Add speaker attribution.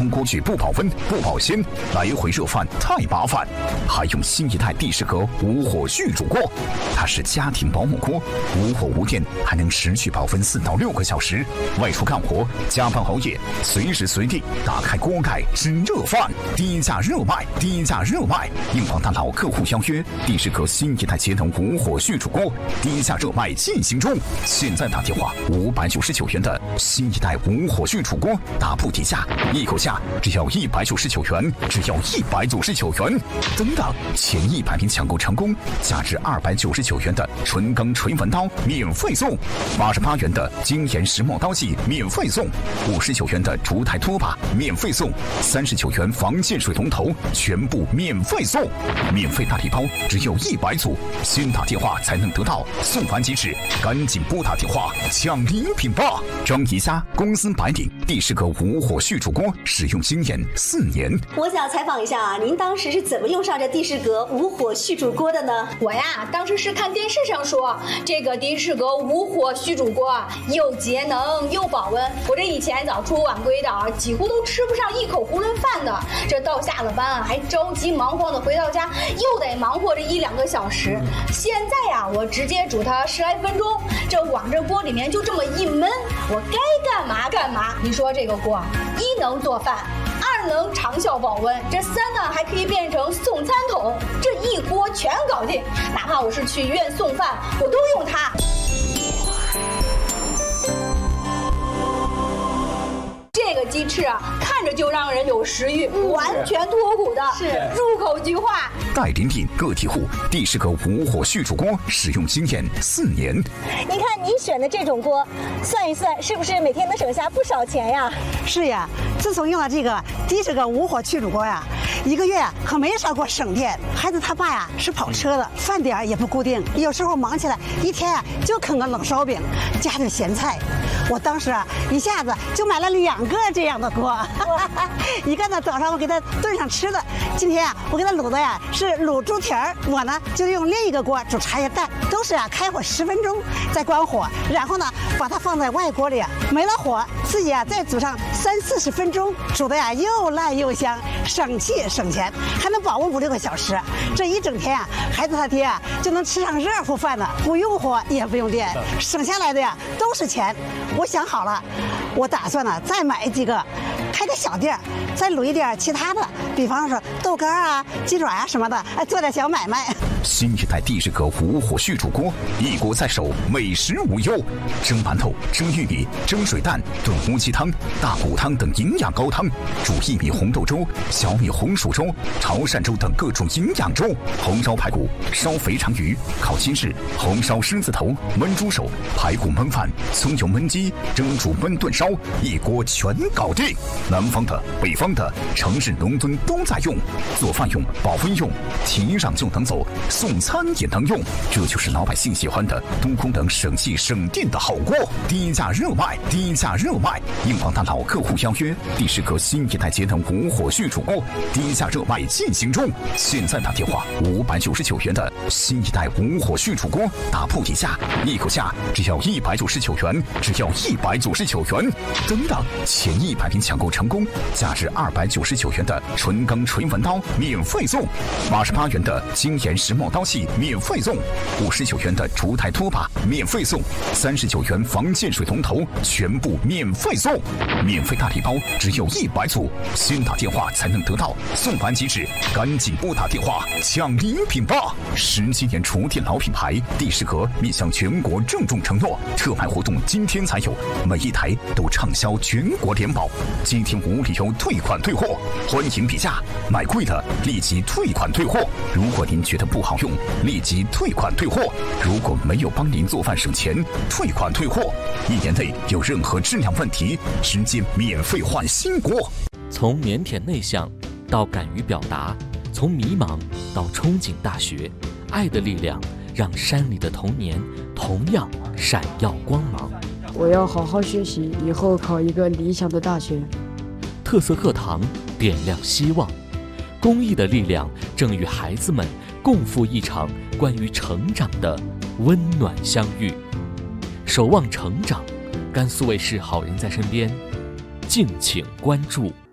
Speaker 1: 冲锅具不保温不保鲜，来回热饭太麻烦。还用新一代帝释阁无火续煮锅，它是家庭保姆锅，无火无电，还能持续保温4到6个小时。外出干活、加班熬夜，随时随地打开锅盖吃热饭。低价热卖，低价热卖！硬邦大佬客户邀约，帝释阁新一代节能无火续煮锅，低价热卖进行中。现在打电话，599元的新一代无火续煮锅，打不底价，一口价只要199元，只要199元。等等，前100名抢购成功，价值299元的纯钢锤纹刀免费送，88元的精研石墨刀器免费送，59元的烛台拖把免费送，39元防溅水龙头全部免费送，免费大礼包只有100组，先打电话才能得到，送完即止，赶紧拨打电话抢礼品吧！张怡家公司白领帝释阁无火续煮锅使用经验4年。
Speaker 2: 我想采访一下啊，您当时是怎么用上这帝释阁无火续煮锅的呢？
Speaker 3: 我呀，当时是看电视上说这个帝释阁无火续煮锅又节能又保温。我这以前早出晚归的啊，几乎都吃不上一口囫囵饭的。这到下了班啊，还着急忙慌的回到家，又得忙活这1-2个小时。现在呀，我直接煮它10来分钟，这往这锅里面就这么一焖，我该干嘛干嘛。你说这个锅，1能做饭，2能长效保温，这3呢还可以变成送餐桶，这一锅全搞定。哪怕我是去医院送饭，我都用它。这个鸡翅啊，看着就让人有食欲，完全脱骨的，是入口即化。
Speaker 1: 代理店个体户帝释阁无火续煮锅使用经验4年。
Speaker 2: 您看您选的这种锅，算一算是不是每天能省下不少钱呀？
Speaker 4: 是呀，自从用了这个帝释阁无火续煮锅呀，1个月可没少给我省电。孩子他爸呀是跑车的，饭点也不固定，有时候忙起来一天啊就啃个冷烧饼，加点咸菜。我当时啊一下子就买了2个这样的锅，一个呢早上我给他炖上吃的，今天啊我给他卤的呀是卤猪蹄儿，我呢就用另一个锅煮茶叶蛋，都是啊开火10分钟再关火，然后呢把它放在外锅里，没了火自己啊再煮上30-40分钟，煮的呀又烂又香，省气省钱，还能保温5-6个小时。这一整天啊，孩子他爹啊就能吃上热乎饭呢，不用火也不用电，省下来的呀都是钱。我想好了，我打算呢再买几个，开个小店，再卤一点其他的，比方说豆干啊、鸡爪啊什么的，做点小买卖。
Speaker 1: 新一代帝释阁无火续煮锅，一锅在手，美食无忧。蒸馒头、蒸玉米、蒸水蛋、炖乌鸡汤、大骨汤等营养高汤，煮薏米红豆粥、小米红薯粥、潮汕粥等各种营养粥，红烧排骨、烧肥肠鱼、烤鸡翅、红烧狮子头、焖猪手、排骨焖饭、葱油焖鸡、蒸煮焖炖烧，一锅全搞定。南方的、北方的、城市农村都在用，做饭用、保温用，提上就能走，送餐也能用，这就是老百姓喜欢的多功能省气省电的好锅。低价热卖，低价热卖！硬邦大佬客户邀约，帝释阁新一代节能无火续煮锅，低价热卖进行中。现在打电话，599元的新一代无火续煮锅，打不底价，一口价只要199元，只要199元。等等，前100名抢购成功，价值299元的纯钢锤纹刀免费送，88元的精研石墨刀器免费送，59元的烛台拖把免费送，39元防溅水龙头全部免费送，免费大礼包只有100组，先打电话才能得到，送完即止，赶紧拨打电话抢礼品吧！17年厨电老品牌帝释阁面向全国郑重承诺，特卖活动今天才有，每一台都畅销全国联保，今天无理由退款退货，欢迎比价，买贵了立即退款退货。如果您觉得不好用，立即退款退货；如果没有帮您做饭省钱，退款退货。1年内有任何质量问题，直接免费换新锅。
Speaker 5: 从腼腆内向到敢于表达，从迷茫到憧憬大学，爱的力量让山里的童年同样闪耀光芒。
Speaker 6: 我要好好学习，以后考一个理想的大学。
Speaker 5: 特色课堂点亮希望，公益的力量正与孩子们共赴一场关于成长的温暖相遇。守望成长，甘肃卫视好人在身边，敬请关注。